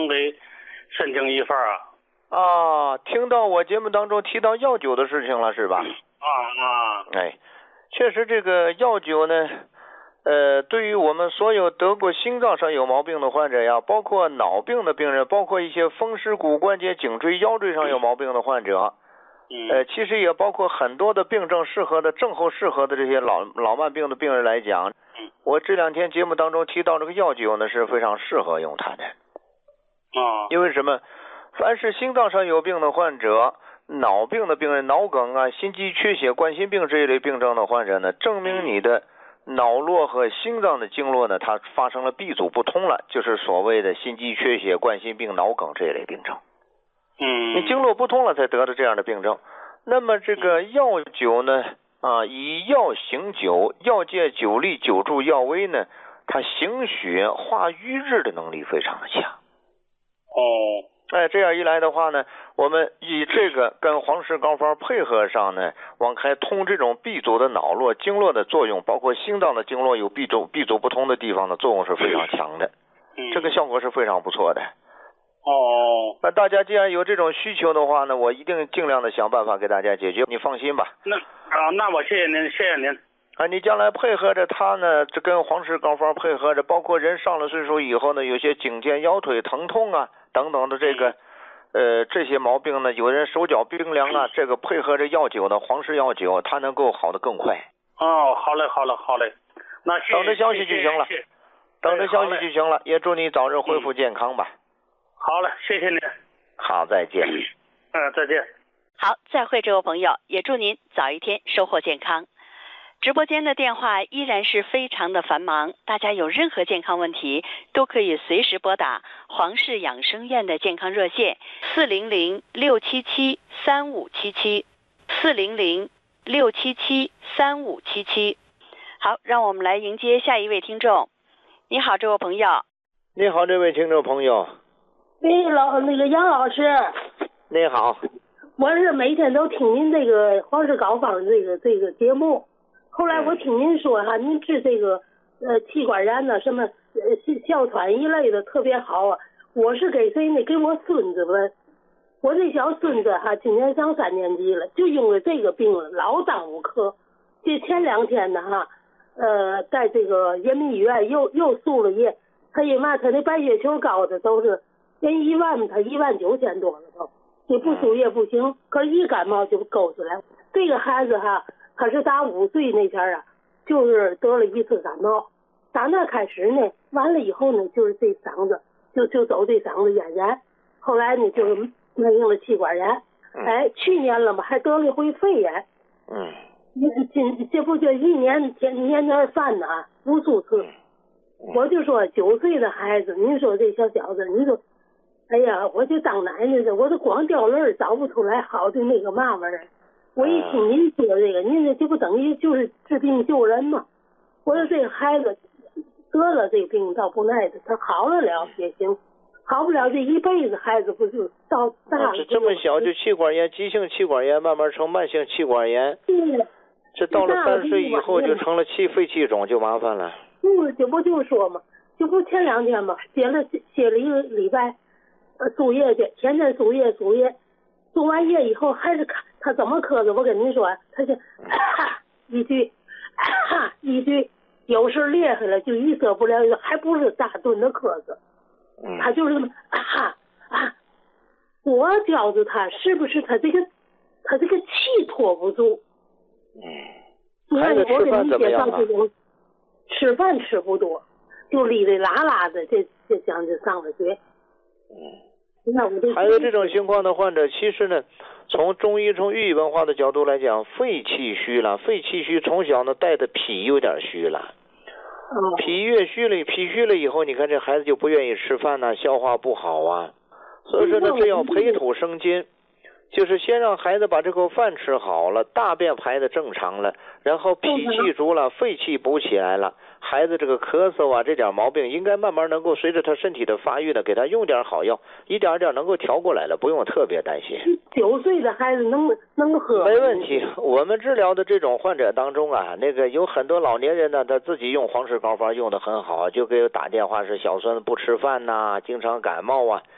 给申请一份啊。 啊，听到我节目当中提到药酒的事情了是吧？哎，确实这个药酒呢，对于我们所有得过心脏上有毛病的患者呀，包括脑病的病人，包括一些风湿骨关节、颈椎、腰椎上有毛病的患者，其实也包括很多的病症适合的症候适合的这些老慢病的病人来讲，我这2天节目当中提到这个药酒呢是非常适合用它的。因为什么？凡是心脏上有病的患者，脑病的病人，脑梗啊、心肌缺血、冠心病这一类病症的患者呢，证明你的脑络和心脏的经络呢，它发生了闭阻不通了，就是所谓的心肌缺血、冠心病、脑梗这一类病症。你经络不通了才得的这样的病症。那么这个药酒呢，以药行酒，药借酒力，酒助药威呢，它行血化瘀滞的能力非常的强。这样一来的话呢，我们以这个跟黄氏膏方配合上呢，往开通这种闭阻的脑络经络的作用，包括心脏的经络有闭阻不通的地方的作用是非常强的。这个效果是非常不错的。那大家既然有这种需求的话呢，我一定尽量的想办法给大家解决，你放心吧。 那我谢谢您，谢谢您。 你将来配合着它呢，这跟黄氏膏方配合着，包括人上了岁数以后呢，有些颈肩腰腿疼痛啊等等的这个这些毛病呢，有人手脚冰凉啊，这个配合着药酒的黄氏药酒，它能够好得更快。 好嘞。那等着消息就行了，等着消息就行了，也祝你早日恢复健康吧。 好嘞，谢谢您。 好，再见。 再见。 好，再会这位朋友，也祝您早一天收获健康。直播间的电话依然是非常的繁忙，大家有任何健康问题都可以随时拨打黄氏养生院的健康热线400-677-3577，400-677-3577。好，让我们来迎接下一位听众。你好，这位朋友。 你好，这位听众朋友。 那个杨老师。 你好。 我是每天都听您这个黄氏膏方这个节目，后来我听您说您治这个气管炎呢，什么哮喘一类的特别好啊。我是给谁呢？给我孙子问。我这小孙子今年上3年级了，就因为这个病了，老耽误课。这前2天呢在这个人民医院又输了液，他因为他那白血球高的都是人他19000多了都。你不输液不行，可是一感冒就勾出来。这个孩子他是打5岁那天就是得了一次感冒，打那开始呢，完了以后呢，就是这嗓子就走这嗓子咽，后来呢就是慢性的气管炎。去年了嘛，还得了一回肺炎。这不就一年年犯呢无数次。我就说9岁的孩子，你说这小小子，你说。哎呀，我就当奶奶的，我都光掉泪找不出来好的那个嘛味儿。我一听您说这个，您这不等于就是治病救人吗？我说这个孩子得了这病倒不耐的，他好了也行，好不了这一辈子孩子不就到大了。 这么小就气管炎，急性气管炎慢慢成慢性气管炎。这到了30岁以后就成了肺气肿，就麻烦了。 我就说嘛，就不前2天嘛，歇了1个礼拜。输液去，天天输液，输完液以后还是他怎么咳嗽？我跟您说，他就一句，有时厉害了就一个不了，还不是大顿的咳嗽，他就是这么我觉着他是不是他这个气托不住？ 孩子吃饭怎么样啊？ 吃饭吃不多，就哩哩啦啦的，这将就上了学。 还有这种情况的患者，其实呢，从中医从寓意文化的角度来讲，肺气虚了，肺气虚从小呢带的脾有点虚了，脾越虚了，脾虚了以后，你看这孩子就不愿意吃饭呐，消化不好啊，所以说呢，这要培土生金，就是先让孩子把这口饭吃好了，大便排的正常了，然后脾气足了，肺气补起来了，孩子这个咳嗽啊这点毛病应该慢慢能够随着他身体的发育呢，给他用点好药，一点点能够调过来了，不用特别担心。 9岁的孩子能喝？ 没问题。我们治疗的这种患者当中那个有很多老年人呢，他自己用黄氏膏方用的很好，就给我打电话是小孙子不吃饭呐，经常感冒啊。